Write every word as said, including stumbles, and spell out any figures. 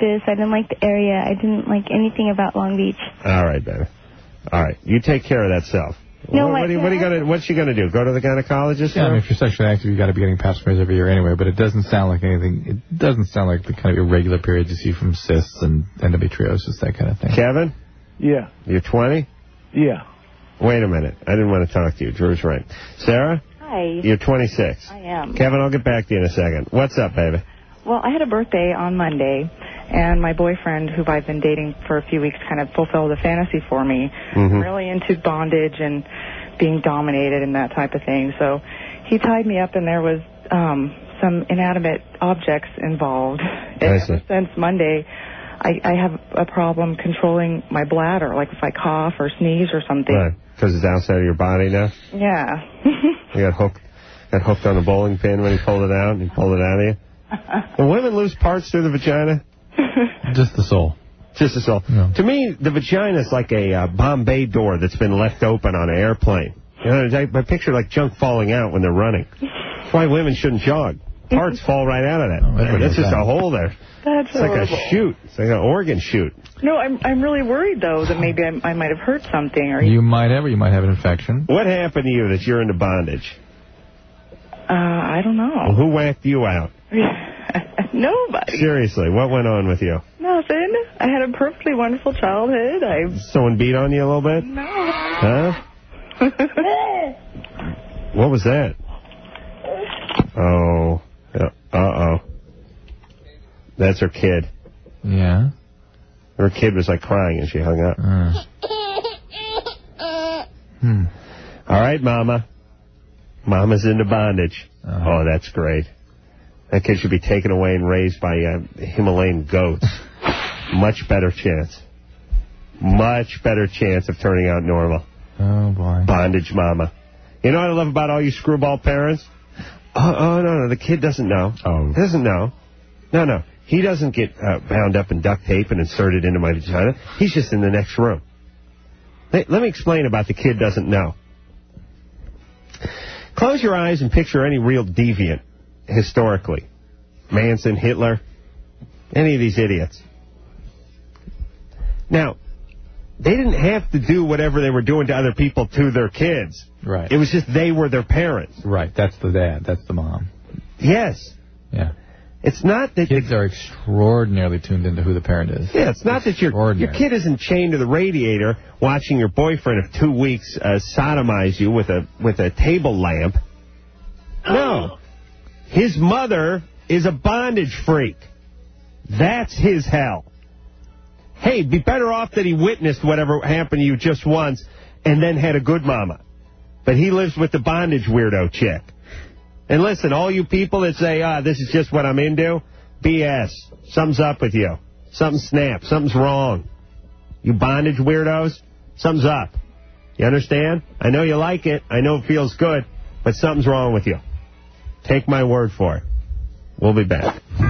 this. I didn't like the area. I didn't like anything about Long Beach. All right, baby. All right. You take care of that self. No, what, I what, are you, what are you gonna? What's she gonna do? Go to the gynecologist? Yeah, I mean, if you're sexually active, you got to be getting pap smears every year anyway. But it doesn't sound like anything. It doesn't sound like the kind of irregular periods you see from cysts and endometriosis, that kind of thing. Kevin? Yeah. You're twenty? Yeah. Wait a minute. I didn't want to talk to you. Drew's right. Sarah? Hi. You're twenty-six. I am. Kevin, I'll get back to you in a second. What's up, baby? Well, I had a birthday on Monday, and my boyfriend, who I've been dating for a few weeks, kind of fulfilled a fantasy for me. Mm-hmm. I'm really into bondage and being dominated and that type of thing. So he tied me up, and there was um, some inanimate objects involved. And ever since Monday, I, I have a problem controlling my bladder, like if I cough or sneeze or something. Right, because it's outside of your body now? Yeah. You got hooked, got hooked on a bowling pin when he pulled it out, and he pulled it out of you? Do women lose parts through the vagina? Just the soul. Just the soul. No. To me, the vagina is like a uh, Bombay door that's been left open on an airplane. You know, I, I picture like junk falling out when they're running. That's why women shouldn't jog. Parts fall right out of that. Oh, that's just a hole there. That's It's like horrible. a chute. It's like an organ chute. No, I'm I'm really worried, though, that maybe I, I might have hurt something. Or You might have, or you might have an infection. What happened to you that you're into bondage? Uh, I don't know. Well, who whacked you out? Nobody. Seriously, what went on with you? Nothing. I had a perfectly wonderful childhood. I Someone beat on you a little bit? No. Huh? What was that? Oh. Yeah. Uh-oh. That's her kid. Yeah? Her kid was like crying and she hung up. Uh. Hmm. All right, Mama. Mama's into bondage. Uh-huh. Oh, that's great. That kid should be taken away and raised by uh, Himalayan goats. Much better chance. Much better chance of turning out normal. Oh, boy. Bondage Mama. You know what I love about all you screwball parents? Oh, oh no, no, the kid doesn't know. Oh. He doesn't know. No, no. He doesn't get uh, bound up in duct tape and inserted into my vagina. He's just in the next room. Let, let me explain about the kid doesn't know. Close your eyes and picture any real deviant historically. Manson, Hitler, any of these idiots. Now, they didn't have to do whatever they were doing to other people to their kids. Right. It was just they were their parents. Right. That's the dad. That's the mom. Yes. Yeah. It's not that... Kids are extraordinarily tuned into who the parent is. Yeah, it's not that your your kid isn't chained to the radiator watching your boyfriend of two weeks uh, sodomize you with a with a table lamp. No. His mother is a bondage freak. That's his hell. Hey, be better off that he witnessed whatever happened to you just once and then had a good mama. But he lives with the bondage weirdo chick. And listen, all you people that say, ah, this is just what I'm into, B S. Something's up with you. Something snapped. Something's wrong. You bondage weirdos, something's up. You understand? I know you like it. I know it feels good. But something's wrong with you. Take my word for it. We'll be back.